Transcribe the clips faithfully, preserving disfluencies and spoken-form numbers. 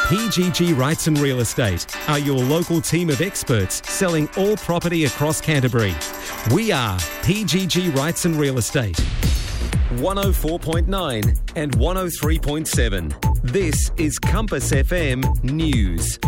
P G G Rights and Real Estate are your local team of experts selling all property across Canterbury. We are P G G Rights and Real Estate. one oh four point nine and one oh three point seven. This is Compass F M News.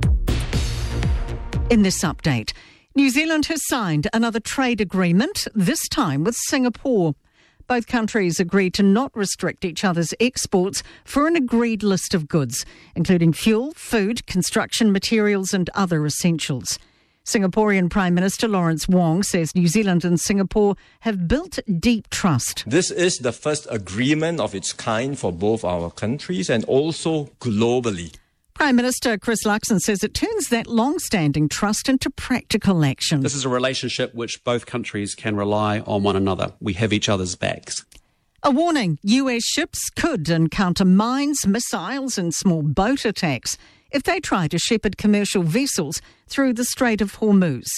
In this update, New Zealand has signed another trade agreement, this time with Singapore. Both countries agreed to not restrict each other's exports for an agreed list of goods, including fuel, food, construction materials and other essentials. Singaporean Prime Minister Lawrence Wong says New Zealand and Singapore have built deep trust. This is the first agreement of its kind for both our countries and also globally. Prime Minister Chris Luxon says it turns that long-standing trust into practical action. This is a relationship which both countries can rely on one another. We have each other's backs. A warning, U S ships could encounter mines, missiles and small boat attacks if they try to shepherd commercial vessels through the Strait of Hormuz.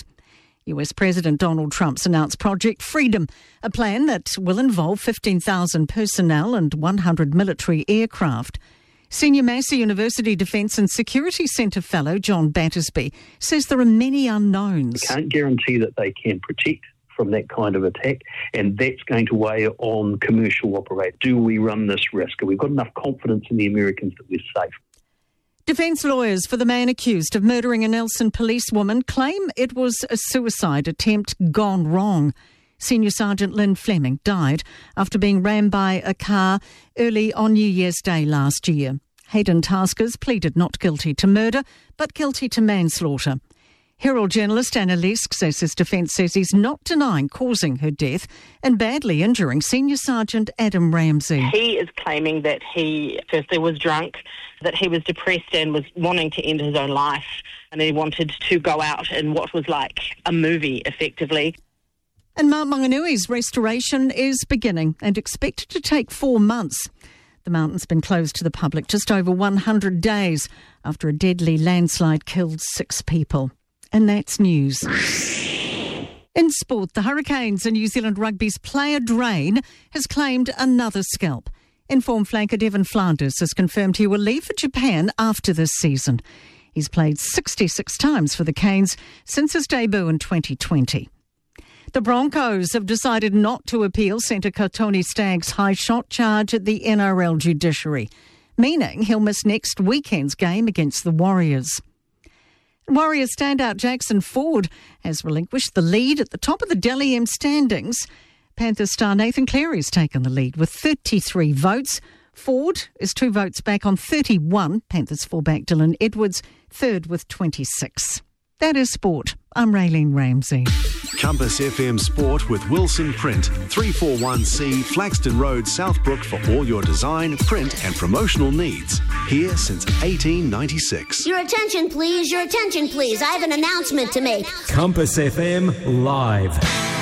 U S President Donald Trump's announced Project Freedom, a plan that will involve fifteen thousand personnel and one hundred military aircraft. Senior Massey University Defence and Security Centre fellow John Battersby says there are many unknowns. We can't guarantee that they can protect from that kind of attack, and that's going to weigh on commercial operators. Do we run this risk? Have we got enough confidence in the Americans that we're safe? Defence lawyers for the man accused of murdering a Nelson policewoman claim it was a suicide attempt gone wrong. Senior Sergeant Lynn Fleming died after being rammed by a car early on New Year's Day last year. Hayden Taskers pleaded not guilty to murder, but guilty to manslaughter. Herald journalist Anna Lesk says his defence says he's not denying causing her death and badly injuring Senior Sergeant Adam Ramsey. He is claiming that he firstly was drunk, that he was depressed and was wanting to end his own life, and he wanted to go out in what was like a movie, effectively. And Mount Maunganui's restoration is beginning and expected to take four months. The mountain's been closed to the public just over one hundred days after a deadly landslide killed six people. And that's news. In sport, the Hurricanes and New Zealand Rugby's player Drain has claimed another scalp. Informed flanker Devon Flanders has confirmed he will leave for Japan after this season. He's played sixty-six times for the Canes since his debut in twenty twenty. The Broncos have decided not to appeal centre Tony Stagg's high shot charge at the N R L judiciary, meaning he'll miss next weekend's game against the Warriors. Warriors standout Jackson Ford has relinquished the lead at the top of the Dally M standings. Panthers star Nathan Cleary's taken the lead with thirty-three votes. Ford is two votes back on thirty-one. Panthers fullback Dylan Edwards, third with twenty-six. That is sport. I'm Raylene Ramsey. Compass F M Sport with Wilson Print, three forty-one C Flaxton Road, Southbrook for all your design, print and promotional needs. Here since eighteen ninety-six. Your attention please, your attention please. I have an announcement to make. Compass F M Live.